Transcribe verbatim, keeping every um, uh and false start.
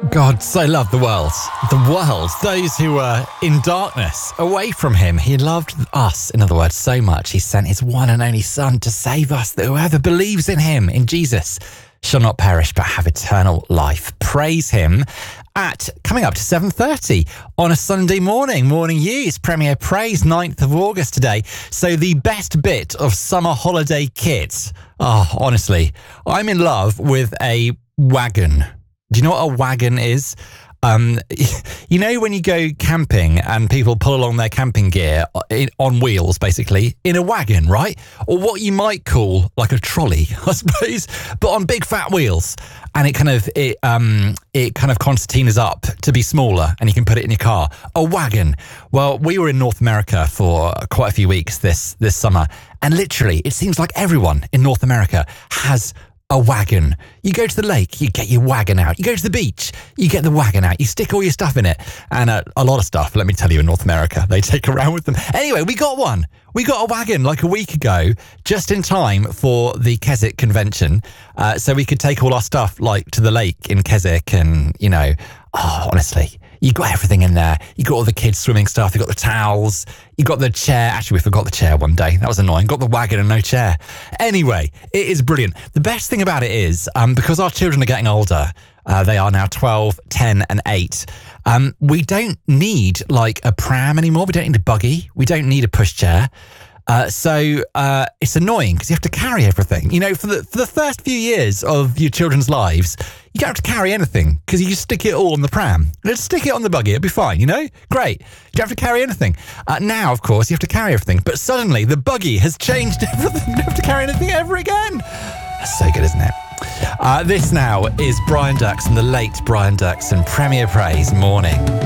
God so loved the world, the world, those who were in darkness, away from him. He loved us, in other words, so much. He sent his one and only son to save us, that whoever believes in him, in Jesus, shall not perish but have eternal life. Praise him at coming up to seven thirty on a Sunday morning. Morning you, it's Premier Praise, ninth of August today. So the best bit of summer holiday kit. Oh, honestly, I'm in love with a wagon. Do you know what a wagon is? Um, you know when you go camping and people pull along their camping gear in, on wheels, basically, in a wagon, right? Or what you might call like a trolley, I suppose, but on big fat wheels. And it kind of it um it kind of concertinas up to be smaller, and you can put it in your car. A wagon. Well, we were in North America for quite a few weeks this this summer, and literally, it seems like everyone in North America has a wagon. You go to the lake, you get your wagon out. You go to the beach, you get the wagon out. You stick all your stuff in it. And uh, a lot of stuff, let me tell you, in North America, they take around with them. Anyway, we got one. We got a wagon like a week ago, just in time for the Keswick convention. Uh, so we could take all our stuff like to the lake in Keswick and, you know, oh, honestly, you got everything in there. You got all the kids' swimming stuff. You got the towels. You got the chair. Actually, we forgot the chair one day. That was annoying. Got the wagon and no chair. Anyway, it is brilliant. The best thing about it is, um, because our children are getting older, uh, they are now twelve, ten and eight. Um, we don't need like a pram anymore. We don't need a buggy. We don't need a pushchair. Uh, so uh, it's annoying because you have to carry everything. You know, for the for the first few years of your children's lives, you don't have to carry anything because you just stick it all on the pram. Just stick it on the buggy, it'll be fine, you know? Great. You don't have to carry anything. Uh, now, of course, you have to carry everything. But suddenly, the buggy has changed everything. You don't have to carry anything ever again. That's so good, isn't it? Uh, this now is Brian Dux and the late Brian Dux and Premier Praise Morning.